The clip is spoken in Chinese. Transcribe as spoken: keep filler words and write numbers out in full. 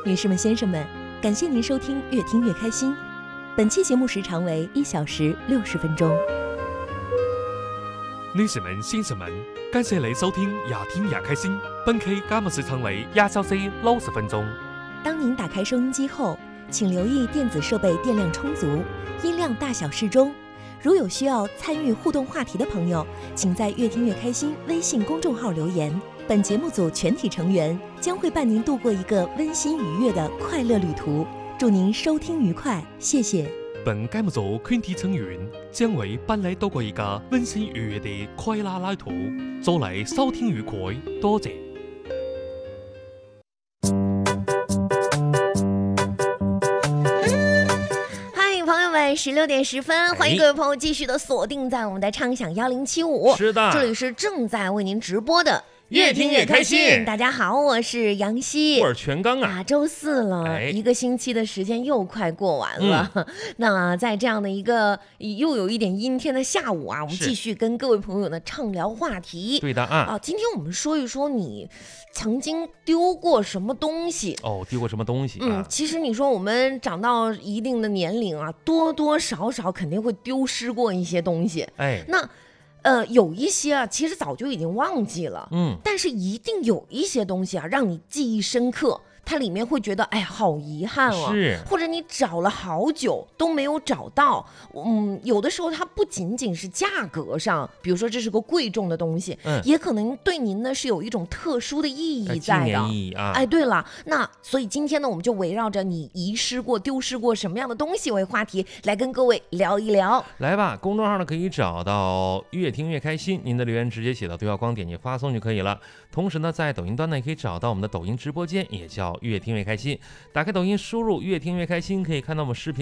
女士们、先生们，感谢您收听《越听越开心》。本期节目时长为一小时六十分钟。 女士们、先生们，感谢你收听《越听越开心》。本期节目时长为一小时六十分钟。 当您打开收音机后，请留意电子设备电量充足，音量大小适中。如有需要参与互动话题的朋友，请在越听越开心微信公众号留言。本节目组全体成员将会伴您度过一个温馨愉悦的快乐旅途。祝您收听愉快，谢谢。 本节目组全体成员将會伴你度過一個温馨愉悅的快樂旅途。祝你收聽愉快，多謝。 十六点十分，欢迎各位朋友继续的锁定在我们的畅享幺零七五。 是的， 这里是正在为您直播的越听越开心。 大家好，我是杨希， 我是全刚啊。 啊，周四了、哎，一个星期的时间又快过完了。嗯、那在这样的一个又有一点阴天的下午啊，我们继续跟各位朋友呢畅聊话题。 对的啊。 啊，今天我们说一说你曾经丢过什么东西？ 哦，丢过什么东西、啊？ 嗯，其实你说我们长到一定的年龄啊，多多少少肯定会丢失过一些东西。 哎， 那。呃，有一些啊，其实早就已经忘记了， 嗯， 但是一定有一些东西啊，让你记忆深刻。它里面会觉得，哎呀，好遗憾哦， 是， 或者你找了好久都没有找到。嗯，有的时候它不仅仅是价格上，比如说这是个贵重的东西， 嗯， 也可能对您呢是有一种特殊的意义在的。纪念意义啊！ 哎，对了，那所以今天呢，我们就围绕着你遗失过、丢失过什么样的东西为话题，来跟各位聊一聊。 来吧，公众号呢可以找到越听越开心，您的留言直接写到对话框，点击发送就可以了。同时呢，在抖音端呢也可以找到我们的抖音直播间，也叫越听越开心。打开抖音，输入越听越开心，可以看到我们视频